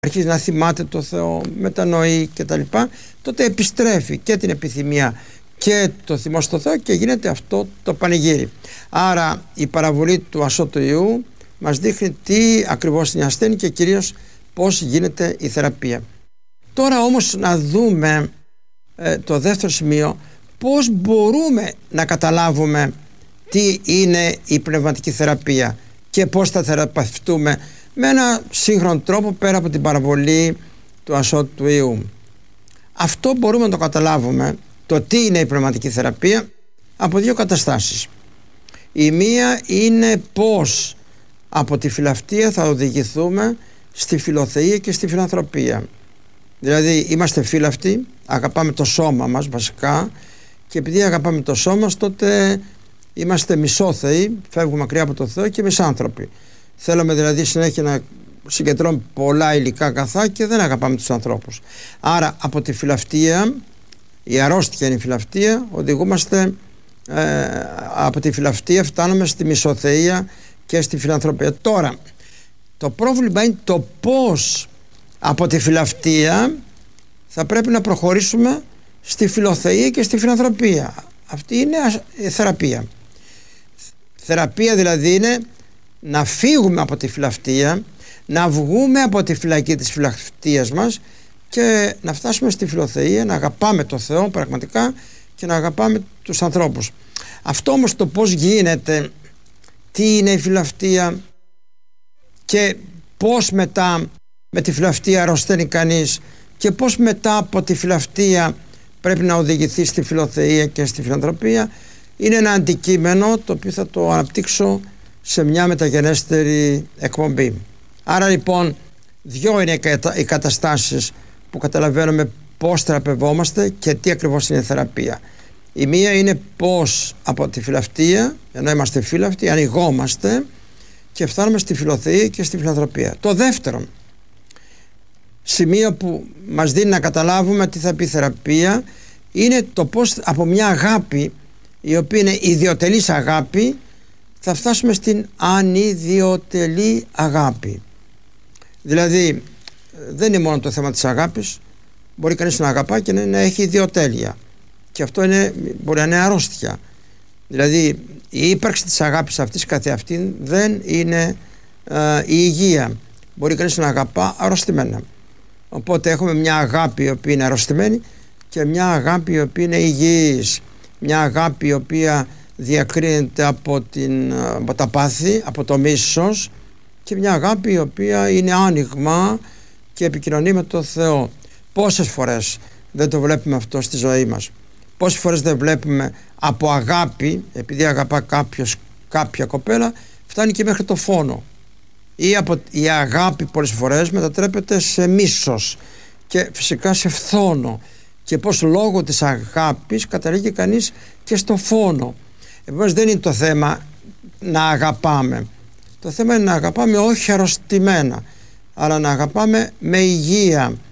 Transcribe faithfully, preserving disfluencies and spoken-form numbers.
αρχίζει να θυμάται το Θεό, μετανοεί κτλ., τότε επιστρέφει και την επιθυμία και το θυμό στο Θεό και γίνεται αυτό το πανηγύρι. Άρα η παραβολή του ασώτου Ιού μας δείχνει τι ακριβώς είναι η ασθένεια και κυρίως πώς γίνεται η θεραπεία. Τώρα όμως να δούμε ε, το δεύτερο σημείο, πώς μπορούμε να καταλάβουμε τι είναι η πνευματική θεραπεία και πώς θα θεραπευτούμε με ένα σύγχρονο τρόπο πέρα από την παραβολή του ασώτου του Ιού. Αυτό μπορούμε να το καταλάβουμε, το τι είναι η πνευματική θεραπεία, από δύο καταστάσεις. Η μία είναι πώς από τη φιλαυτία θα οδηγηθούμε στη φιλοθεία και στη φιλανθρωπία. Δηλαδή είμαστε φίλαυτοι, αγαπάμε το σώμα μας βασικά, και επειδή αγαπάμε το σώμα μας, τότε είμαστε μισόθεοι, φεύγουμε μακριά από το Θεό και μισάνθρωποι. Θέλουμε δηλαδή συνέχεια να συγκεντρώνουμε πολλά υλικά αγαθά και δεν αγαπάμε τους ανθρώπους. Άρα από τη φιλαυτία, η αρρώστια είναι η φιλαυτία, οδηγούμαστε ε, από τη φιλαυτία φτάνουμε στη μισοθεία και στη φιλανθρωπία. Τώρα το πρόβλημα είναι το πώς από τη φιλαυτία θα πρέπει να προχωρήσουμε στη φιλοθεία και στη φιλανθρωπία. Αυτή είναι θεραπεία. Θεραπεία δηλαδή είναι να φύγουμε από τη φιλαυτία, να βγούμε από τη φυλακή της φιλαυτίας μας και να φτάσουμε στη φιλοθεία, να αγαπάμε το Θεό πραγματικά και να αγαπάμε τους ανθρώπους. Αυτό όμως το πώς γίνεται, τι είναι η φιλαυτία και πώς μετά με τη φιλαυτία αρρωσταίνει κανείς και πώς μετά από τη φιλαυτία πρέπει να οδηγηθεί στη φιλοθεία και στη φιλανθρωπία, είναι ένα αντικείμενο το οποίο θα το αναπτύξω σε μια μεταγενέστερη εκπομπή. Άρα λοιπόν δυο είναι οι καταστάσεις που καταλαβαίνουμε πώς θεραπευόμαστε και τι ακριβώς είναι η θεραπεία. Η μία είναι πώς από τη φιλαυτία, ενώ είμαστε φίλαυτοι, ανοιγόμαστε και φτάνουμε στη φιλοθεία και στη φιλανθρωπία. Το δεύτερο σημείο που μας δίνει να καταλάβουμε τι θα πει θεραπεία είναι το πώς από μια αγάπη, η οποία είναι ιδιωτελής αγάπη, θα φτάσουμε στην ανιδιοτελή αγάπη. Δηλαδή δεν είναι μόνο το θέμα της αγάπης, μπορεί κανείς να αγαπά και να έχει ιδιοτέλεια, και αυτό είναι, μπορεί να είναι αρρώστια. Δηλαδή η ύπαρξη της αγάπης αυτής καθ' αυτήν δεν είναι ε, η υγεία. Μπορεί κανείς να αγαπά αρρωστημένα. Οπότε έχουμε μια αγάπη η οποία είναι αρρωστημένη και μια αγάπη η οποία είναι υγιής, μια αγάπη η οποία διακρίνεται από, την, από τα πάθη, από το μίσος, και μια αγάπη η οποία είναι άνοιγμα και επικοινωνεί με τον Θεό. Πόσες φορές δεν το βλέπουμε αυτό στη ζωή μας? Πόσες φορές δεν βλέπουμε από αγάπη, επειδή αγαπά κάποιος κάποια κοπέλα, φτάνει και μέχρι το φόνο, ή από η αγάπη πολλές φορές μετατρέπεται σε μίσος και φυσικά σε φθόνο, και πως λόγω της αγάπης καταλήγει κανείς και στο φόνο. Επομένως δεν είναι το θέμα να αγαπάμε, το θέμα είναι να αγαπάμε όχι αρρωστημένα, αλλά να αγαπάμε με υγεία,